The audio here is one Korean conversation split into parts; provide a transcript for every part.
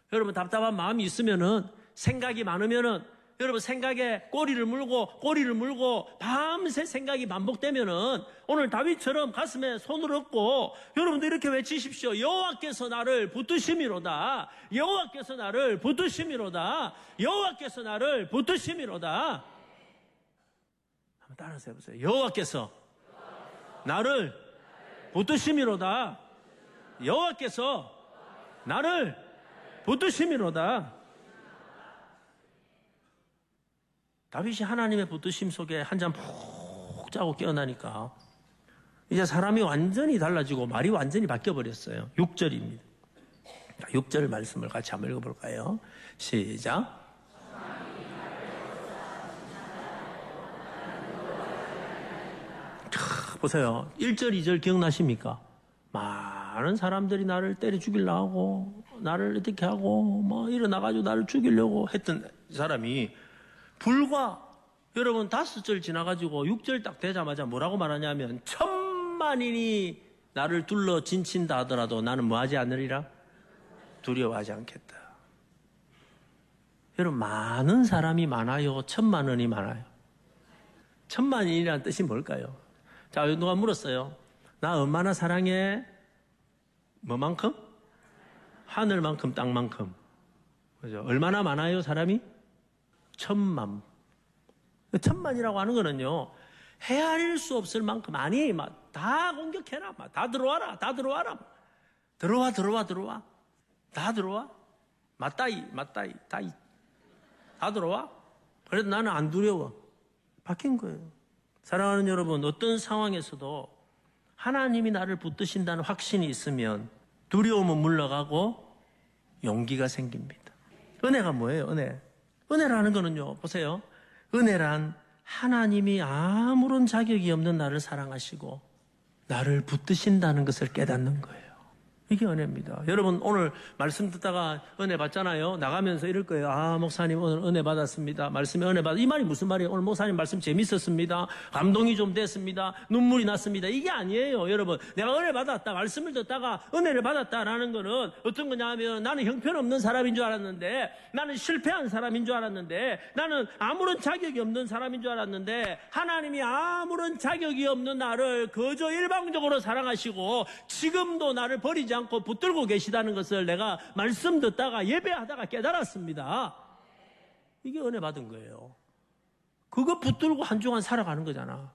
여러분 답답한 마음이 있으면은, 생각이 많으면은, 여러분 생각에 꼬리를 물고 밤새 생각이 반복되면은 오늘 다윗처럼 가슴에 손을 얹고 여러분도 이렇게 외치십시오. 여호와께서 나를 붙드심이로다. 여호와께서 나를 붙드심이로다. 여호와께서 나를 붙드심이로다. 한번 따라서 해보세요. 여호와께서 나를 붙드심이로다. 여호와께서 나를 붙드심이로다. 다윗이 하나님의 붙드심 속에 한잠 푹 자고 깨어나니까 이제 사람이 완전히 달라지고 말이 완전히 바뀌어버렸어요. 6절입니다. 6절 말씀을 같이 한번 읽어볼까요? 시작. 보세요. 1절, 2절 기억나십니까? 많은 사람들이 나를 때려 죽이려고 하고 나를 어떻게 하고 뭐 일어나가지고 나를 죽이려고 했던 사람이 불과 여러분 5절 지나가지고 6절 딱 되자마자 뭐라고 말하냐면 1000만인이 나를 둘러 진친다 하더라도 나는 뭐 하지 않으리라? 두려워하지 않겠다. 여러분 많은 사람이 많아요? 1000만원이 많아요? 1000만인이라는 뜻이 뭘까요? 자, 누가 물었어요. 나 얼마나 사랑해? 뭐만큼? 하늘만큼 땅만큼. 그죠? 얼마나 많아요 사람이? 1000만. 1000만이라고 하는 거는요, 헤아릴 수 없을 만큼, 아니, 막, 다 공격해라. 막, 다 들어와라. 다 들어와라. 들어와. 다 들어와. 맞다이. 다이. 다 들어와. 그래도 나는 안 두려워. 바뀐 거예요. 사랑하는 여러분, 어떤 상황에서도 하나님이 나를 붙드신다는 확신이 있으면 두려움은 물러가고 용기가 생깁니다. 은혜가 뭐예요, 은혜? 은혜라는 거는요, 보세요. 은혜란 하나님이 아무런 자격이 없는 나를 사랑하시고 나를 붙드신다는 것을 깨닫는 거예요. 이게 은혜입니다. 여러분 오늘 말씀 듣다가 은혜 받잖아요. 나가면서 이럴 거예요. 아, 목사님 오늘 은혜 받았습니다. 말씀에 은혜 받았. 이 말이 무슨 말이에요? 오늘 목사님 말씀 재밌었습니다. 감동이 좀 됐습니다. 눈물이 났습니다. 이게 아니에요. 여러분 내가 은혜 받았다. 말씀을 듣다가 은혜를 받았다라는 거는 어떤 거냐면 나는 형편없는 사람인 줄 알았는데, 나는 실패한 사람인 줄 알았는데, 나는 아무런 자격이 없는 사람인 줄 알았는데, 하나님이 아무런 자격이 없는 나를 그저 일방적으로 사랑하시고 지금도 나를 버리지 않고 붙들고 계시다는 것을 내가 말씀 듣다가 예배하다가 깨달았습니다. 이게 은혜 받은 거예요. 그거 붙들고 한 주간 살아가는 거잖아.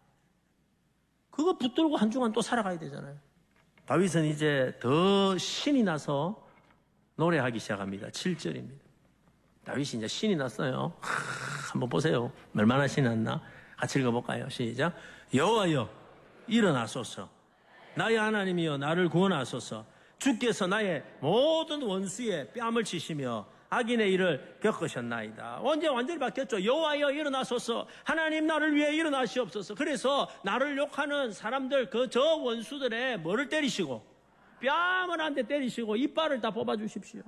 그거 붙들고 한 주간 또 살아가야 되잖아요. 다윗은 이제 더 신이 나서 노래하기 시작합니다. 7절입니다. 다윗이 이제 신이 났어요. 한번 보세요. 얼마나 신이 났나? 같이 읽어볼까요? 시작. 여호와여 일어나소서. 나의 하나님이여 나를 구원하소서. 주께서 나의 모든 원수의 뺨을 치시며 악인의 일을 겪으셨나이다. 언제 완전히 바뀌었죠. 여호와여 일어나소서. 하나님 나를 위해 일어나시옵소서. 그래서 나를 욕하는 사람들 저 원수들의 뭐를 때리시고 뺨을 한 대 때리시고 이빨을 다 뽑아주십시오.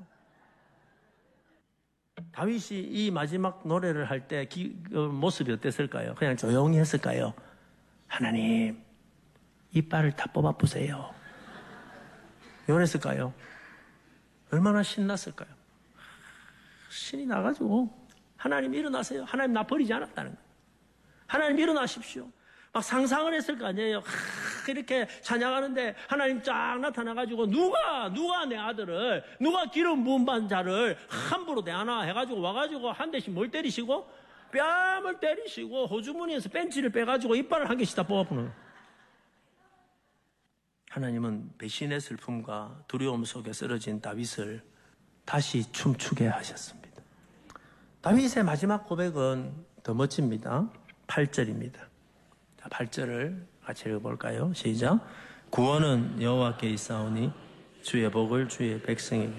다윗이 이 마지막 노래를 할 때 모습이 어땠을까요? 그냥 조용히 했을까요? 하나님 이빨을 다 뽑아보세요. 이랬을까요? 얼마나 신났을까요? 신이 나가지고 하나님 일어나세요. 하나님 나 버리지 않았다는 거예요. 하나님 일어나십시오. 막 상상을 했을 거 아니에요. 이렇게 찬양하는데 하나님 쫙 나타나가지고 누가 내 아들을, 누가 기름 부은 반 자를 함부로 내하나 해가지고 와가지고 한 대씩 뭘 때리시고 뺨을 때리시고 호주머니에서 벤치를 빼가지고 이빨을 한 개씩 다 뽑아보는 거예요. 하나님은 배신의 슬픔과 두려움 속에 쓰러진 다윗을 다시 춤추게 하셨습니다. 다윗의 마지막 고백은 더 멋집니다. 8절입니다. 자, 8절을 같이 읽어볼까요? 시작. 구원은 여호와께 있사오니 주의 복을 주의 백성에게.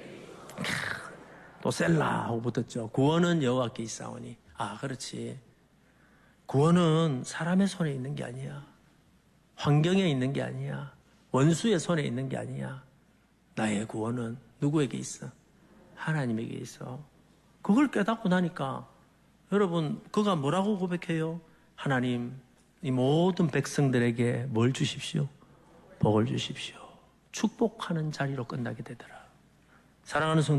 또 셀라 하고 붙었죠. 구원은 여호와께 있사오니. 아, 그렇지. 구원은 사람의 손에 있는 게 아니야. 환경에 있는 게 아니야. 원수의 손에 있는 게 아니야. 나의 구원은 누구에게 있어? 하나님에게 있어. 그걸 깨닫고 나니까 여러분 그가 뭐라고 고백해요? 하나님 이 모든 백성들에게 뭘 주십시오? 복을 주십시오. 축복하는 자리로 끝나게 되더라. 사랑하는 성도